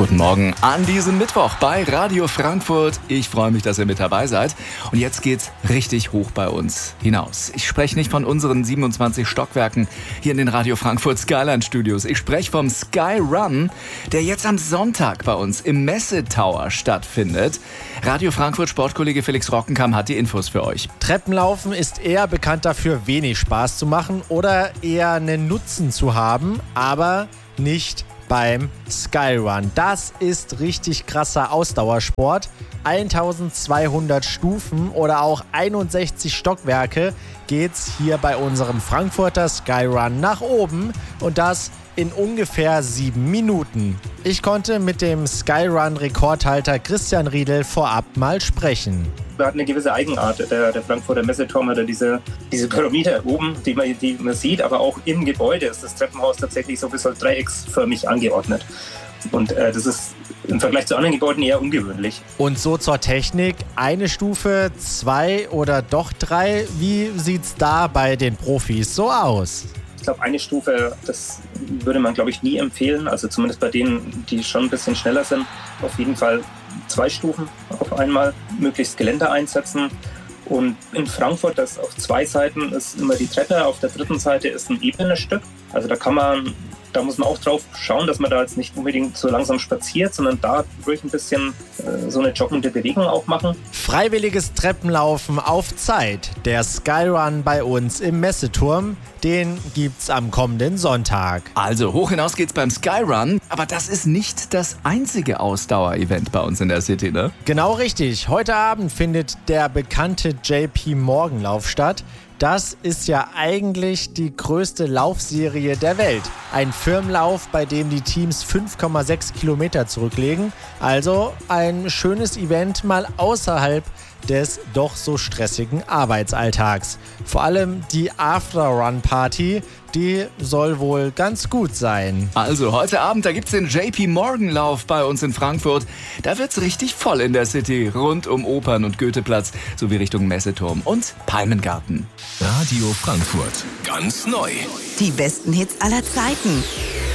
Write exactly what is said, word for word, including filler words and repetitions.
Guten Morgen an diesem Mittwoch bei Radio Frankfurt. Ich freue mich, dass ihr mit dabei seid. Und jetzt geht's richtig hoch bei uns hinaus. Ich spreche nicht von unseren siebenundzwanzig Stockwerken hier in den Radio Frankfurt Skyline Studios. Ich spreche vom Sky Run, der jetzt am Sonntag bei uns im Messetower stattfindet. Radio Frankfurt Sportkollege Felix Rockenkamp hat die Infos für euch. Treppenlaufen ist eher bekannt dafür, wenig Spaß zu machen oder eher einen Nutzen zu haben, aber nicht beim Skyrun. Das ist richtig krasser Ausdauersport. eintausendzweihundert Stufen oder auch einundsechzig Stockwerke geht's hier bei unserem Frankfurter Skyrun nach oben und das in ungefähr sieben Minuten. Ich konnte mit dem Skyrun-Rekordhalter Christian Riedel vorab mal sprechen. Er hat eine gewisse Eigenart. Der, der Frankfurter Messeturm hat ja diese, diese Pyramide oben, die man, die man sieht, aber auch im Gebäude ist das Treppenhaus tatsächlich so ein bisschen dreiecksförmig angeordnet. Und äh, das ist im Vergleich zu anderen Gebäuden eher ungewöhnlich. Und so zur Technik, eine Stufe, zwei oder doch drei, wie sieht's da bei den Profis so aus? Ich glaube, eine Stufe, das würde man, glaube ich, nie empfehlen. Also zumindest bei denen, die schon ein bisschen schneller sind. Auf jeden Fall zwei Stufen auf einmal, möglichst Geländer einsetzen. Und in Frankfurt, das auf zwei Seiten ist immer die Treppe, auf der dritten Seite ist ein ebenes Stück. Also da kann man, da muss man auch drauf schauen, dass man da jetzt nicht unbedingt so langsam spaziert, sondern da ruhig ein bisschen äh, so eine joggende Bewegung auch machen. Freiwilliges Treppenlaufen auf Zeit. Der Skyrun bei uns im Messeturm, den gibt's am kommenden Sonntag. Also hoch hinaus geht's beim Skyrun, aber das ist nicht das einzige Ausdauer-Event bei uns in der City, ne? Genau richtig. Heute Abend findet der bekannte J P Morgan Lauf statt. Das ist ja eigentlich die größte Laufserie der Welt. Ein Firmenlauf, bei dem die Teams fünf Komma sechs Kilometer zurücklegen. Also ein schönes Event mal außerhalb des doch so stressigen Arbeitsalltags. Vor allem die After-Run-Party, die soll wohl ganz gut sein. Also heute Abend, da gibt's den J P Morgan Lauf bei uns in Frankfurt. Da wird's richtig voll in der City, rund um Opern- und Goetheplatz, sowie Richtung Messeturm und Palmengarten. Radio Frankfurt, ganz neu. Die besten Hits aller Zeiten.